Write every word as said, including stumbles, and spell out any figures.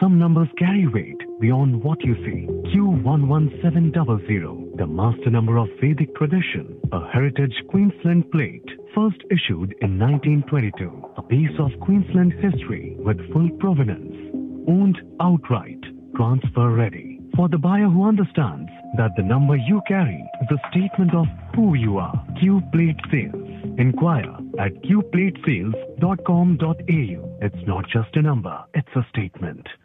Some numbers carry weight beyond what you see. Q one one seven zero zero, the master number of Vedic tradition, a heritage Queensland plate, first issued in nineteen twenty-two. A piece of Queensland history with full provenance. Owned outright. Transfer ready. For the buyer who understands that the number you carry is a statement of who you are. Q Plate Sales. Inquire at q plate sales dot com dot a u. It's not just a number, it's a statement.